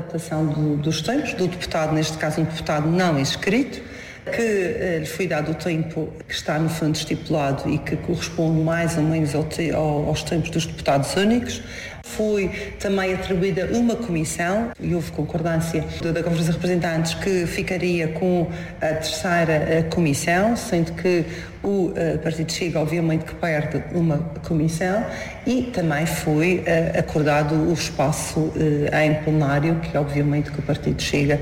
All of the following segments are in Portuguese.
adaptação dos tempos, do deputado, neste caso um deputado não inscrito, que lhe foi dado o tempo que está no fundo estipulado e que corresponde mais ou menos aos tempos dos deputados únicos. Foi também atribuída uma comissão e houve concordância da Conferência de Representantes que ficaria com a terceira comissão, sendo que o Partido Chega obviamente que perde uma comissão, e também foi acordado o espaço em plenário, que obviamente que o Partido Chega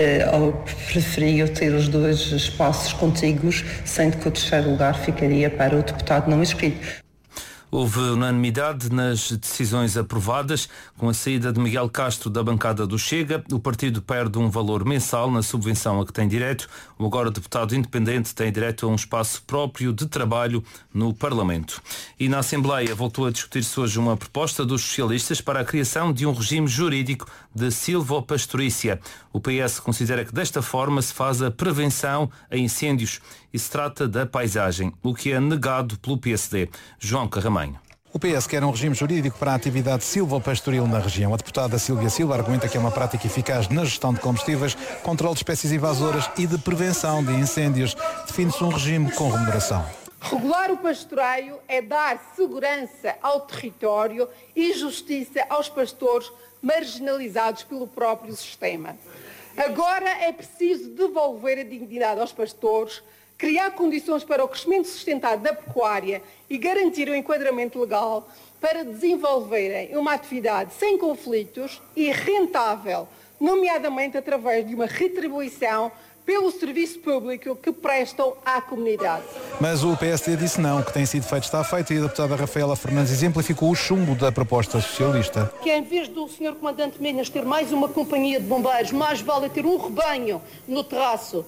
preferiu ter os dois espaços contíguos, sendo que o terceiro lugar ficaria para o deputado não inscrito. Houve unanimidade nas decisões aprovadas. Com a saída de Miguel Castro da bancada do Chega, o partido perde um valor mensal na subvenção a que tem direito. O agora deputado independente tem direito a um espaço próprio de trabalho no Parlamento. E na Assembleia voltou a discutir-se hoje uma proposta dos socialistas para a criação de um regime jurídico de silvopastorícia. O PS considera que desta forma se faz a prevenção a incêndios e se trata da paisagem, o que é negado pelo PSD. João Carramanho. O PS quer um regime jurídico para a atividade silvopastoril na região. A deputada Sílvia Silva argumenta que é uma prática eficaz na gestão de combustíveis, controle de espécies invasoras e de prevenção de incêndios. Define-se um regime com remuneração. Regular o pastoreio é dar segurança ao território e justiça aos pastores marginalizados pelo próprio sistema. Agora é preciso devolver a dignidade aos pastores, criar condições para o crescimento sustentado da pecuária e garantir o enquadramento legal para desenvolverem uma atividade sem conflitos e rentável, nomeadamente através de uma retribuição pelo serviço público que prestam à comunidade. Mas o PSD disse não, que tem sido feito está feito, e a deputada Rafaela Fernandes exemplificou o chumbo da proposta socialista. Que em vez do Sr. Comandante Minas ter mais uma companhia de bombeiros, mais vale ter um rebanho no terraço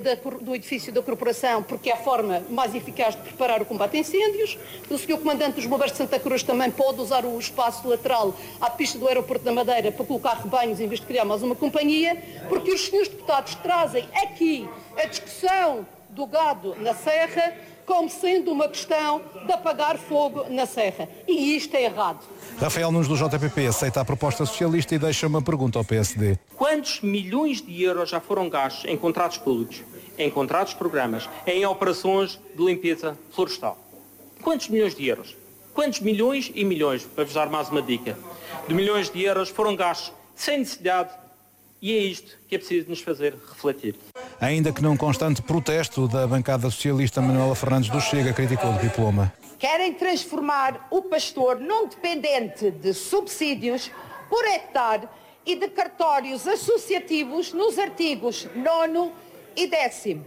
do edifício da corporação, porque é a forma mais eficaz de preparar o combate a incêndios. O Sr. Comandante dos Bombeiros de Santa Cruz também pode usar o espaço lateral à pista do aeroporto da Madeira para colocar rebanhos em vez de criar mais uma companhia, porque os senhores deputados trazem aqui a discussão do gado na serra como sendo uma questão de apagar fogo na serra. E isto é errado. Rafael Nunes do JPP aceita a proposta socialista e deixa uma pergunta ao PSD. Quantos milhões de euros já foram gastos em contratos públicos, em contratos de programas, em operações de limpeza florestal? Quantos milhões de euros? Quantos milhões e milhões, para vos dar mais uma dica, de milhões de euros foram gastos sem necessidade? E é isto que é preciso nos fazer refletir. Ainda que num constante protesto da bancada socialista, Manuela Fernandes do Chega criticou o diploma. Querem transformar o pastor num dependente de subsídios por hectare e de cartórios associativos nos artigos 9º e 10º.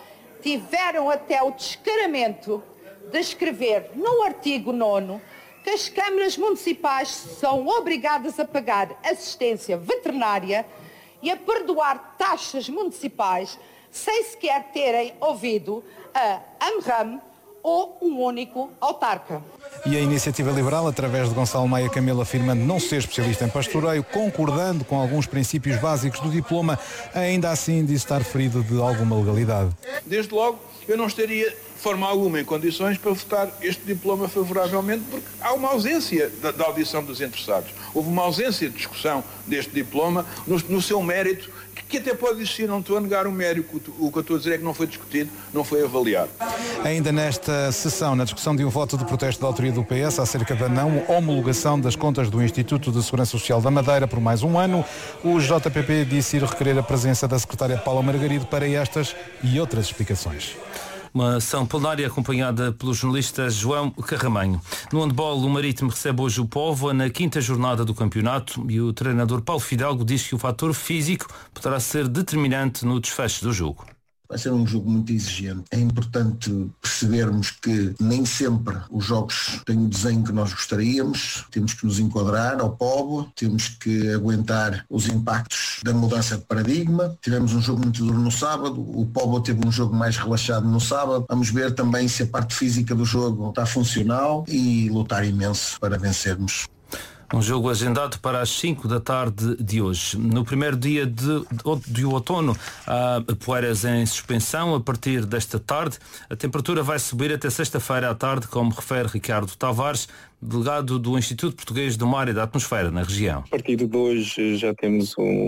Tiveram até o descaramento de escrever no artigo 9º que as câmaras municipais são obrigadas a pagar assistência veterinária e a perdoar taxas municipais sem sequer terem ouvido a AMRAM ou um único autarca. E a Iniciativa Liberal, através de Gonçalo Maia Camelo, afirmando não ser especialista em pastoreio, concordando com alguns princípios básicos do diploma, ainda assim diz estar ferido de alguma legalidade. Desde logo, eu não estaria de forma alguma em condições para votar este diploma favoravelmente, porque há uma ausência da audição dos interessados. Houve uma ausência de discussão deste diploma no seu mérito, que até pode existir, não estou a negar o mérito, o que eu estou a dizer é que não foi discutido, não foi avaliado. Ainda nesta sessão, na discussão de um voto de protesto da autoria do PS acerca da não homologação das contas do Instituto de Segurança Social da Madeira por mais um ano, o JPP disse ir requerer a presença da secretária Paula Margarido para estas e outras explicações. Uma ação plenária acompanhada pelo jornalista João Carramanho. No handball, o Marítimo recebe hoje o Póvoa na 5ª jornada do campeonato e o treinador Paulo Fidalgo diz que o fator físico poderá ser determinante no desfecho do jogo. Vai ser um jogo muito exigente. É importante percebermos que nem sempre os jogos têm o desenho que nós gostaríamos. Temos que nos enquadrar ao Póvoa, temos que aguentar os impactos da mudança de paradigma. Tivemos um jogo muito duro no sábado, o Póvoa teve um jogo mais relaxado no sábado. Vamos ver também se a parte física do jogo está funcional e lutar imenso para vencermos. Um jogo agendado para as 5 da tarde de hoje. No primeiro dia de outono, há poeiras em suspensão a partir desta tarde. A temperatura vai subir até sexta-feira à tarde, como refere Ricardo Tavares, delegado do Instituto Português do Mar e da Atmosfera na região. A partir de hoje já temos